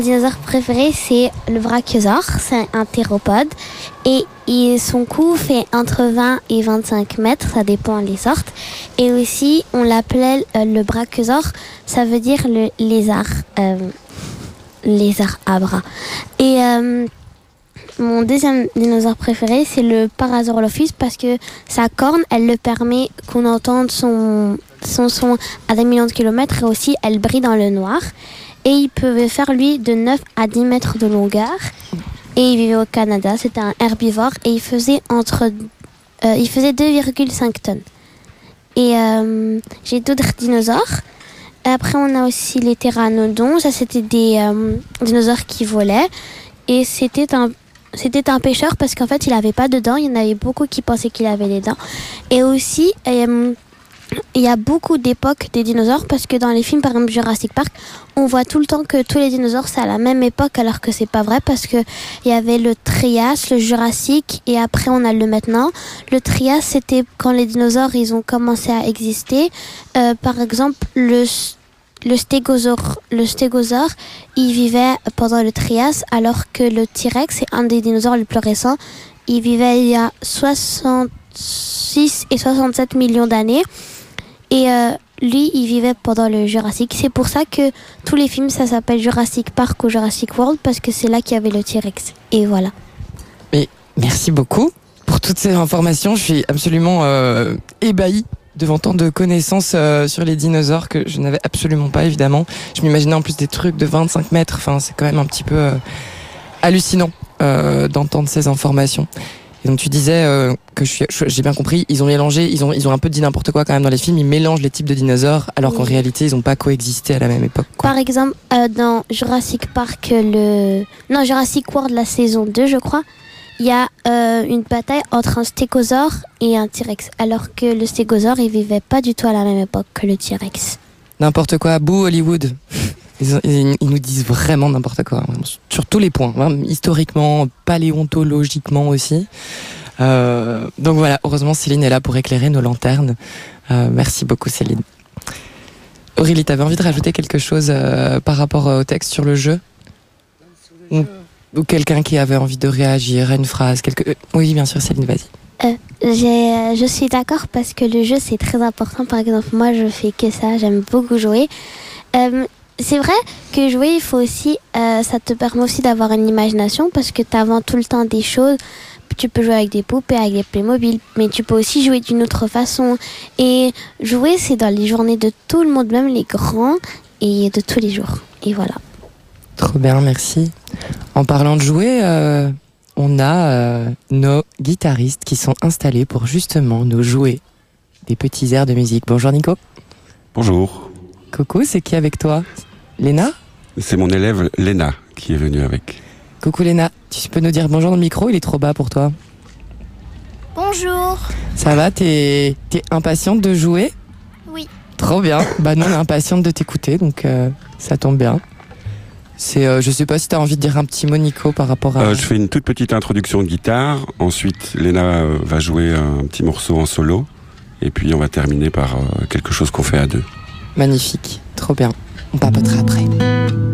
Mon dinosaure préféré, c'est le brachiosaure. C'est un théropode. Et son cou fait entre 20 et 25 mètres. Ça dépend des sortes. Et aussi, on l'appelait le brachiosaure. Ça veut dire le lézard. Lézard à bras. Et mon deuxième dinosaure préféré, c'est le Parasaurolophus parce que sa corne, elle le permet qu'on entende son son à des millions de kilomètres et aussi elle brille dans le noir. Et il pouvait faire, lui, de 9 à 10 mètres de longueur. Et il vivait au Canada, c'était un herbivore et il faisait 2,5 tonnes. Et j'ai d'autres dinosaures. Après, on a aussi les pteranodons. Ça, c'était des dinosaures qui volaient. Et c'était un pêcheur parce qu'en fait, il n'avait pas de dents. Il y en avait beaucoup qui pensaient qu'il avait des dents. Et aussi, il y a beaucoup d'époques des dinosaures parce que dans les films, par exemple Jurassic Park, on voit tout le temps que tous les dinosaures, c'est à la même époque alors que c'est pas vrai parce que il y avait le Trias, le Jurassique et après on a le maintenant. Le Trias, c'était quand les dinosaures, ils ont commencé à exister. Par exemple, le stégosaure, il vivait pendant le Trias alors que le T-Rex, c'est un des dinosaures les plus récents. Il vivait il y a 66 et 67 millions d'années. Et lui, il vivait pendant le Jurassique. C'est pour ça que tous les films, ça s'appelle Jurassic Park ou Jurassic World, parce que c'est là qu'il y avait le T-Rex. Et voilà. Mais merci beaucoup pour toutes ces informations. Je suis absolument ébahi devant tant de connaissances sur les dinosaures que je n'avais absolument pas, évidemment. Je m'imaginais en plus des trucs de 25 mètres. Enfin, c'est quand même un petit peu hallucinant d'entendre ces informations. Et donc tu disais que j'ai bien compris, ils ont mélangé, ils ont un peu dit n'importe quoi quand même dans les films, ils mélangent les types de dinosaures alors qu'en réalité ils n'ont pas coexisté à la même époque, quoi. Par exemple, dans Jurassic Park, Jurassic World, la saison 2 je crois, il y a une bataille entre un stégosaure et un T-Rex, alors que le stégosaure il vivait pas du tout à la même époque que le T-Rex. N'importe quoi, bouh Hollywood. Ils nous disent vraiment n'importe quoi, sur tous les points, hein, historiquement, paléontologiquement aussi. Donc voilà, heureusement Céline est là pour éclairer nos lanternes. Merci beaucoup Céline. Aurélie, t'avais envie de rajouter quelque chose par rapport au texte sur le jeu ? Ou quelqu'un qui avait envie de réagir à une phrase Oui, bien sûr Céline, vas-y. Je suis d'accord parce que le jeu c'est très important. Par exemple, moi je fais que ça, j'aime beaucoup jouer. C'est vrai que jouer, il faut aussi, ça te permet aussi d'avoir une imagination parce que tu inventes tout le temps des choses. Tu peux jouer avec des poupées, avec des Playmobil, mais tu peux aussi jouer d'une autre façon. Et jouer, c'est dans les journées de tout le monde, même les grands, et de tous les jours. Et voilà. Trop bien, merci. En parlant de jouer, on a nos guitaristes qui sont installés pour justement nous jouer des petits airs de musique. Bonjour Nico. Bonjour. Coucou, c'est qui avec toi ? Léna ? C'est mon élève Léna qui est venue avec. Coucou Léna, tu peux nous dire bonjour dans le micro, il est trop bas pour toi. Bonjour. Ça va, t'es impatiente de jouer ? Oui. Trop bien, bah nous on est impatiente de t'écouter, donc ça tombe bien. Je sais pas si t'as envie de dire un petit mot Nico par rapport à... Je fais une toute petite introduction de guitare, ensuite Léna va jouer un petit morceau en solo, et puis on va terminer par quelque chose qu'on fait à deux. Magnifique, trop bien. On papotera après.